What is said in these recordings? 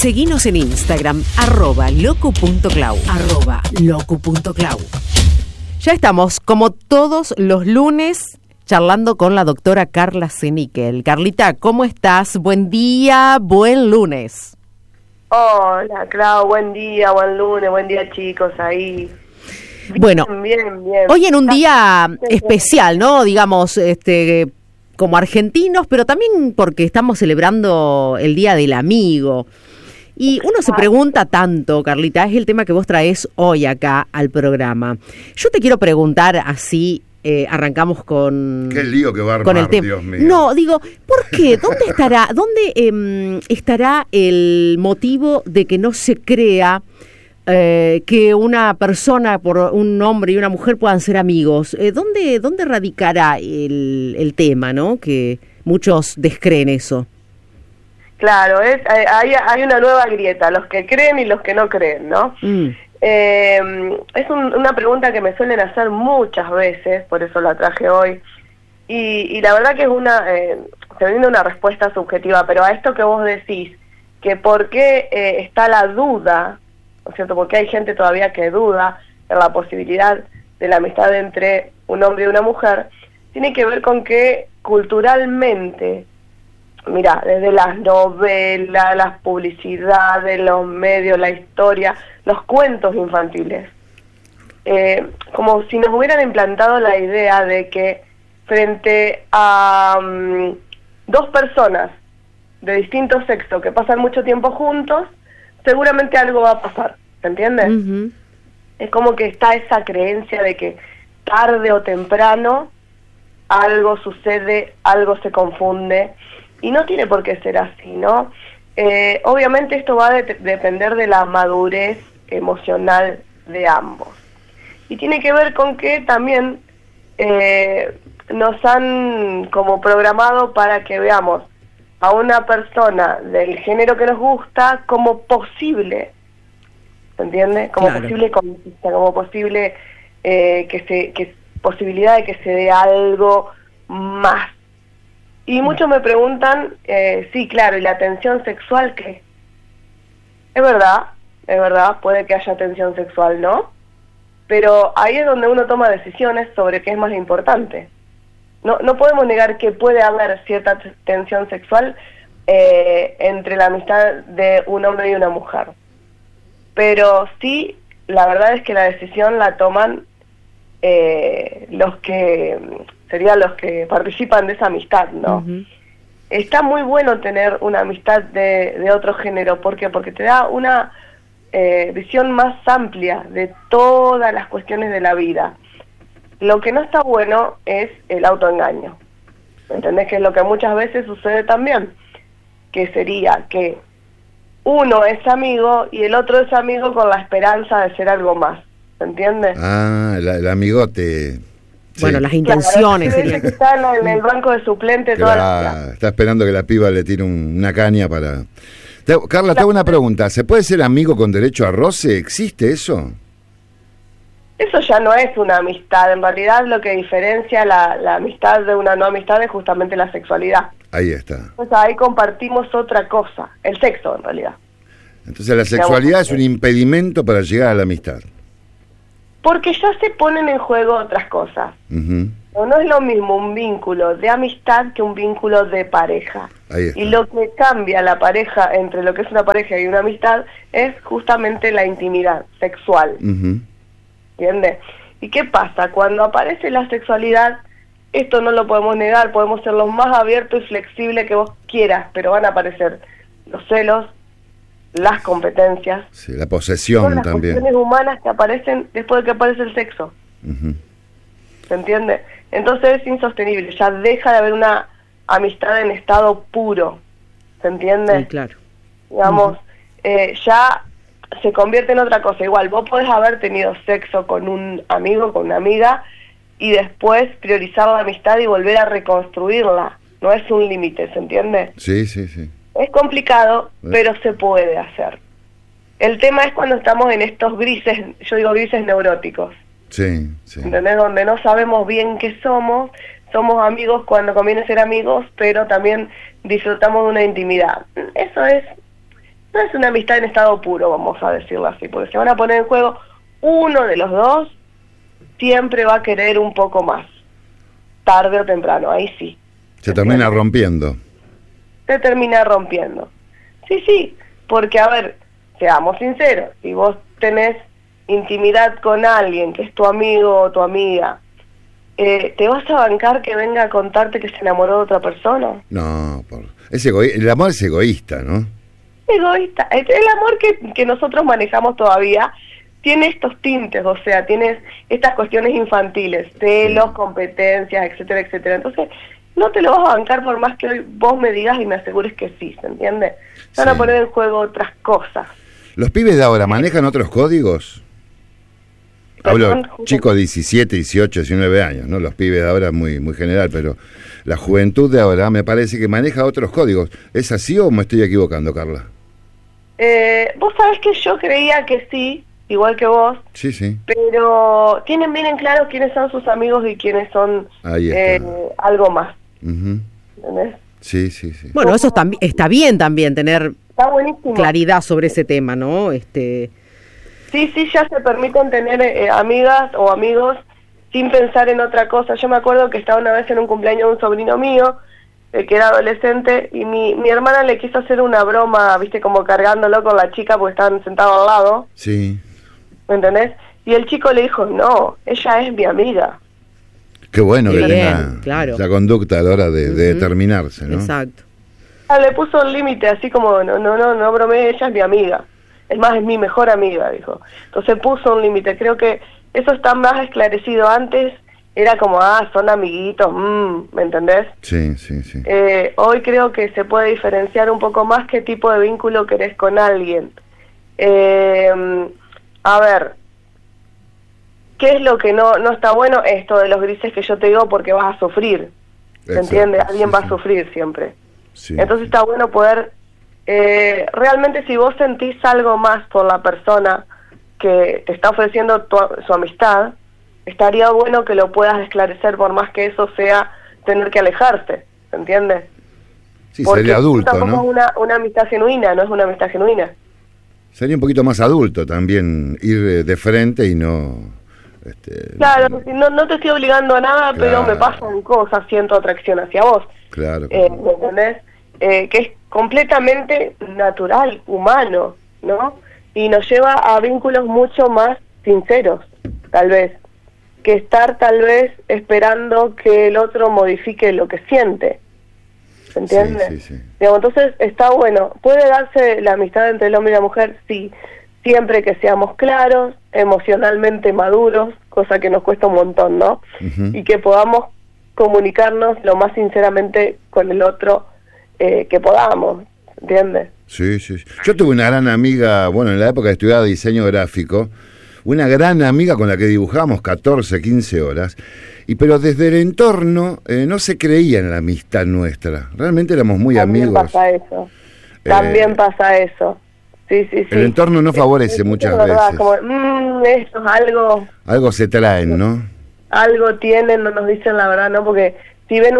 Seguinos en Instagram, @locu.clau, @locu.clau. Ya estamos, como todos los lunes, charlando con la doctora Carla Zenikel. Carlita, ¿cómo estás? Buen día, buen lunes. Hola, Clau, buen día, buen lunes, buen día, chicos, ahí. Bueno, bien. Hoy en un día especial, ¿no? Digamos, como argentinos, pero también porque estamos celebrando el Día del Amigo. Y uno se pregunta tanto, Carlita, es el tema que vos traes hoy acá al programa. Yo te quiero preguntar así, arrancamos con... Qué lío que va a armar, con el tema. Dios mío. No, digo, ¿por qué? ¿Dónde estará el motivo de que no se crea que una persona, por un hombre y una mujer, puedan ser amigos? ¿Dónde radicará el tema, no? Que muchos descreen eso. Claro, hay una nueva grieta, los que creen y los que no creen, ¿no? Es una pregunta que me suelen hacer muchas veces, por eso la traje hoy, y la verdad que se brinda una respuesta subjetiva, pero a esto que vos decís, que por qué está la duda, ¿no es cierto? Porque hay gente todavía que duda en la posibilidad de la amistad entre un hombre y una mujer, tiene que ver con que culturalmente, mira, desde las novelas, las publicidades, los medios, la historia, los cuentos infantiles, como si nos hubieran implantado la idea de que frente a dos personas de distinto sexo que pasan mucho tiempo juntos, seguramente algo va a pasar, ¿se entiende? Uh-huh. Es como que está esa creencia de que tarde o temprano algo sucede, algo se confunde, y no tiene por qué ser así, ¿no? Obviamente esto va a depender de la madurez emocional de ambos. Y tiene que ver con que también nos han como programado para que veamos a una persona del género que nos gusta como posible, ¿se entiende? Como claro. Posible conquista, como posible posibilidad de que se dé algo más. Y muchos me preguntan, sí, claro, ¿y la tensión sexual qué? Es verdad, puede que haya tensión sexual, ¿no? Pero ahí es donde uno toma decisiones sobre qué es más importante. No podemos negar que puede haber cierta tensión sexual entre la amistad de un hombre y una mujer. Pero sí, la verdad es que la decisión la toman los que participan de esa amistad, ¿no? Uh-huh. Está muy bueno tener una amistad de otro género. ¿Por qué? Porque te da una visión más amplia de todas las cuestiones de la vida. Lo que no está bueno es el autoengaño. ¿Entendés? Que es lo que muchas veces sucede también. Que sería que uno es amigo y el otro es amigo con la esperanza de ser algo más. ¿Se entiende? Ah, el amigote. Bueno, sí. Las intenciones. Claro, que está en el banco de suplente toda la vida. Está esperando que la piba le tire una caña para... Carla, te hago una pregunta. ¿Se puede ser amigo con derecho a roce? ¿Existe eso? Eso ya no es una amistad. En realidad lo que diferencia la amistad de una no amistad es justamente la sexualidad. Ahí está. O sea, ahí compartimos otra cosa. El sexo, en realidad. Entonces la sexualidad es un impedimento para llegar a la amistad. Porque ya se ponen en juego otras cosas. Uh-huh. No es lo mismo un vínculo de amistad que un vínculo de pareja. Ahí está. Y lo que cambia la pareja entre lo que es una pareja y una amistad es justamente la intimidad sexual. Uh-huh. ¿Entiendes? ¿Y qué pasa? Cuando aparece la sexualidad, esto no lo podemos negar, podemos ser los más abiertos y flexibles que vos quieras, pero van a aparecer los celos, las competencias, sí, la posesión son las también. Cuestiones humanas que aparecen después de que aparece el sexo. Uh-huh. ¿Se entiende? Entonces es insostenible, ya deja de haber una amistad en estado puro. ¿Se entiende? Sí, claro. Digamos, ya se convierte en otra cosa. Igual, vos podés haber tenido sexo con un amigo, con una amiga, y después priorizar la amistad y volver a reconstruirla. No es un límite, ¿se entiende? Sí. Es complicado, pero se puede hacer. El tema es cuando estamos en estos grises, yo digo grises neuróticos. Sí. ¿Entendés? Donde no sabemos bien qué somos amigos cuando conviene ser amigos, pero también disfrutamos de una intimidad. Eso es no es una amistad en estado puro, vamos a decirlo así, porque se van a poner en juego, uno de los dos siempre va a querer un poco más, tarde o temprano, ahí sí. Se termina rompiendo. Se termina rompiendo. Sí, porque a ver, seamos sinceros, si vos tenés intimidad con alguien que es tu amigo o tu amiga, ¿te vas a bancar que venga a contarte que se enamoró de otra persona? No, el amor es egoísta, ¿no? Egoísta. El amor que nosotros manejamos todavía tiene estos tintes, o sea, tienes estas cuestiones infantiles, celos, competencias, etcétera, etcétera. Entonces, no te lo vas a bancar por más que hoy vos me digas y me asegures que sí, ¿se entiende? Van a poner en juego otras cosas. ¿Los pibes de ahora manejan otros códigos? Hablo chicos de 17, 18, 19 años, ¿no? Los pibes de ahora es muy, muy general, pero la juventud de ahora me parece que maneja otros códigos. ¿Es así o me estoy equivocando, Carla? Vos sabés que yo creía que sí, igual que vos. Sí. Pero tienen bien en claro quiénes son sus amigos y quiénes son algo más. ¿Entendés? Sí. Bueno, eso está bien también, tener buenísimo. Claridad sobre ese tema, ¿no? Sí, ya se permiten tener amigas o amigos sin pensar en otra cosa. Yo me acuerdo que estaba una vez en un cumpleaños de un sobrino mío, que era adolescente, y mi hermana le quiso hacer una broma, viste, como cargándolo con la chica porque estaban sentados al lado. Sí. ¿Me entendés? Y el chico le dijo, no, ella es mi amiga. Qué bueno que tenga la conducta a la hora de determinarse, ¿no? Exacto. Le puso un límite, así como, no bromee, ella es mi amiga. Es más, es mi mejor amiga, dijo. Entonces puso un límite. Creo que eso está más esclarecido. Antes era como, son amiguitos, ¿me entendés? Sí. Hoy creo que se puede diferenciar un poco más qué tipo de vínculo querés con alguien. A ver, ¿qué es lo que no está bueno? Esto de los grises que yo te digo, porque vas a sufrir. ¿Se entiende? Alguien va a sufrir siempre. Sí. Entonces está bueno poder... realmente si vos sentís algo más por la persona que te está ofreciendo su amistad, estaría bueno que lo puedas esclarecer, por más que eso sea tener que alejarse, ¿se entiende? Sí, porque sería adulto, tampoco es una amistad genuina, no es una amistad genuina. Sería un poquito más adulto también ir de frente y no... Claro, no te estoy obligando a nada, pero me pasan cosas, siento atracción hacia vos. Claro. ¿Me entendés? Que es completamente natural, humano, ¿no? Y nos lleva a vínculos mucho más sinceros, tal vez, que estar tal vez esperando que el otro modifique lo que siente. ¿Se entiende? Sí. Digamos, entonces está bueno. ¿Puede darse la amistad entre el hombre y la mujer? Sí. Siempre que seamos claros, emocionalmente maduros, cosa que nos cuesta un montón, ¿no? Y que podamos comunicarnos lo más sinceramente con el otro que podamos, ¿entiendes? Sí. Yo tuve una gran amiga, en la época de estudiar diseño gráfico, una gran amiga con la que dibujamos 14, 15 horas, pero desde el entorno no se creía en la amistad nuestra, realmente éramos muy amigos. También pasa eso. Sí. El entorno no favorece muchas veces. Como, esto es algo... Algo se traen, ¿no? Algo tienen, no nos dicen la verdad, ¿no? Porque si ven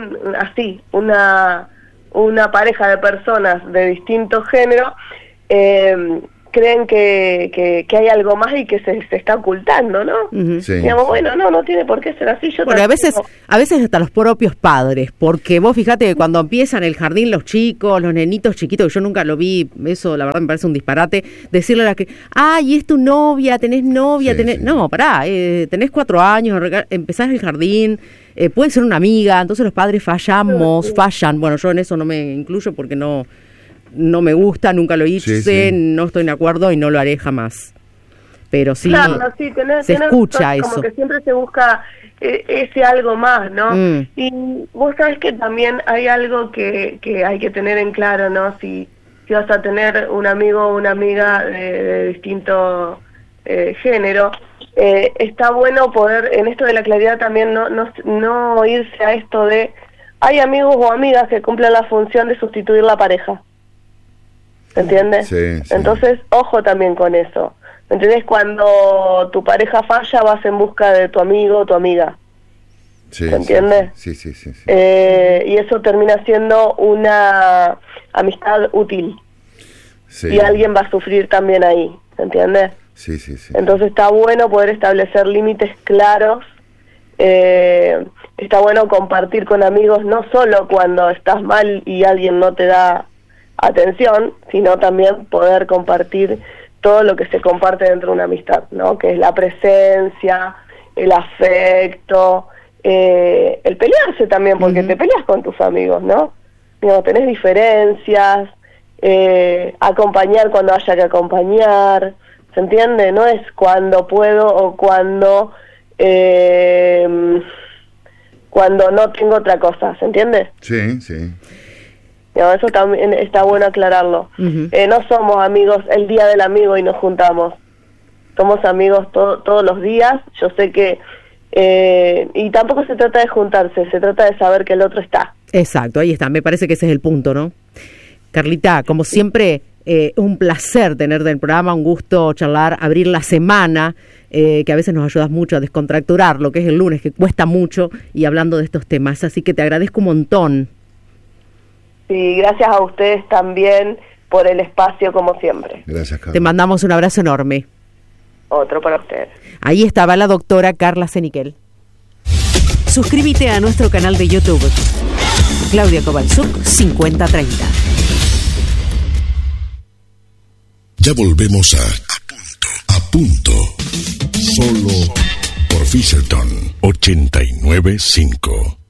una pareja de personas de distinto género, creen que hay algo más y que se está ocultando, ¿no? Sí. Digamos, no tiene por qué ser así. A veces hasta los propios padres, porque vos fíjate que cuando empiezan el jardín los chicos, los nenitos chiquitos, que yo nunca lo vi, eso la verdad me parece un disparate, decirle a la que, y es tu novia, tenés novia, Sí. No, pará, tenés 4 años, empezás el jardín, puede ser una amiga, entonces los padres fallan, bueno, yo en eso no me incluyo porque no me gusta, nunca lo hice, no estoy de acuerdo y no lo haré jamás. Pero sí, se escucha eso. Como que siempre se busca ese algo más, ¿no? Y vos sabés que también hay algo que hay que tener en claro, ¿no? Si vas a tener un amigo o una amiga de distinto género, está bueno poder, en esto de la claridad también, no irse a esto de... Hay amigos o amigas que cumplen la función de sustituir la pareja. ¿Entiendes? Sí. Entonces, ojo también con eso. ¿Entendés? Cuando tu pareja falla, vas en busca de tu amigo o tu amiga. Sí, ¿Se entiende? Sí. Y eso termina siendo una amistad útil. y alguien va a sufrir también ahí, ¿entiendes? Sí, sí, sí. Entonces está bueno poder establecer límites claros, está bueno compartir con amigos no solo cuando estás mal y alguien no te da atención, sino también poder compartir todo lo que se comparte dentro de una amistad, ¿no? Que es la presencia, el afecto, el pelearse también, porque te peleas con tus amigos, ¿no? Digo, tenés diferencias, acompañar cuando haya que acompañar, ¿se entiende? No es cuando puedo o cuando no tengo otra cosa, ¿se entiende? Sí, sí. No, eso también está bueno aclararlo. No somos amigos el día del amigo y nos juntamos. Somos amigos todos los días. Yo sé que... y tampoco se trata de juntarse, se trata de saber que el otro está. Exacto, ahí está. Me parece que ese es el punto, ¿no? Carlita, como siempre, un placer tenerte en el programa, un gusto charlar, abrir la semana, que a veces nos ayudas mucho a descontracturar lo que es el lunes, que cuesta mucho, y hablando de estos temas. Así que te agradezco un montón. Sí, gracias a ustedes también por el espacio, como siempre. Gracias, Carla. Te mandamos un abrazo enorme. Otro para ustedes. Ahí estaba la doctora Carla Seniquel. Suscríbete a nuestro canal de YouTube. Claudia Kowalczuk, 5030. Ya volvemos a punto. Solo por Fisherton 89.5.